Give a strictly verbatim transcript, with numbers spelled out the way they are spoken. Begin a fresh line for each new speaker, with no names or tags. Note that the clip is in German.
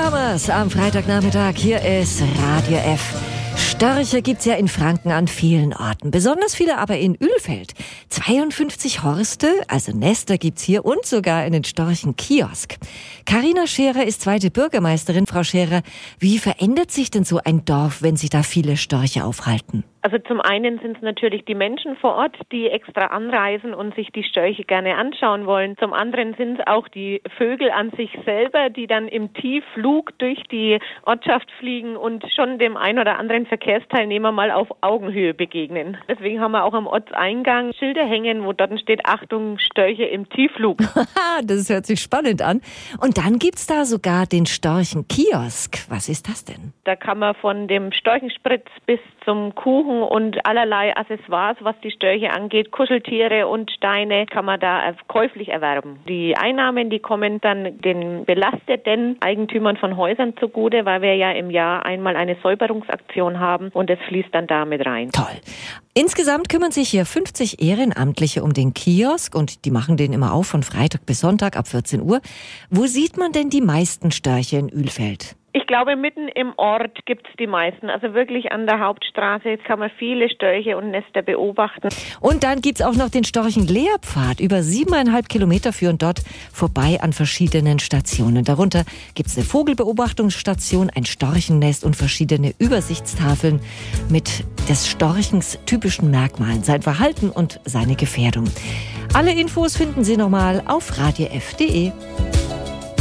haben wir's am Freitagnachmittag. Hier ist Radio F. Störche gibt's ja in Franken an vielen Orten, besonders viele aber in Ölfeld. zweiundfünfzig Horste, also Nester, gibt's hier und sogar einen Storchenkiosk. Carina Scherer ist zweite Bürgermeisterin. Frau Scherer, wie verändert sich denn so ein Dorf, wenn sich da viele Störche aufhalten?
Also zum einen sind es natürlich die Menschen vor Ort, die extra anreisen und sich die Störche gerne anschauen wollen. Zum anderen sind es auch die Vögel an sich selber, die dann im Tiefflug durch die Ortschaft fliegen und schon dem ein oder anderen Verkehrsteilnehmer mal auf Augenhöhe begegnen. Deswegen haben wir auch am Ortseingang Schilder hängen, wo dort steht: Achtung, Störche im Tiefflug.
Das hört sich spannend an. Und dann gibt's da sogar den Storchenkiosk. Was ist das denn?
Da kann man von dem Storchenspritz bis zum Kuchen und allerlei Accessoires, was die Störche angeht, Kuscheltiere und Steine, kann man da käuflich erwerben. Die Einnahmen, die kommen dann den belasteten Eigentümern von Häusern zugute, weil wir ja im Jahr einmal eine Säuberungsaktion haben und das fließt dann da mit rein.
Toll. Insgesamt kümmern sich hier fünfzig Ehrenamtliche um den Kiosk und die machen den immer auf von Freitag bis Sonntag ab vierzehn Uhr. Wo sieht man denn die meisten Störche in Ölfeld?
Ich glaube, mitten im Ort gibt's die meisten. Also wirklich an der Hauptstraße kann man viele Störche und Nester beobachten.
Und dann gibt's auch noch den Storchenlehrpfad. Über siebeneinhalb Kilometer führen dort vorbei an verschiedenen Stationen. Darunter gibt's eine Vogelbeobachtungsstation, ein Storchennest und verschiedene Übersichtstafeln mit des Storchens typischen Merkmalen, sein Verhalten und seine Gefährdung. Alle Infos finden Sie nochmal auf radio f punkt de.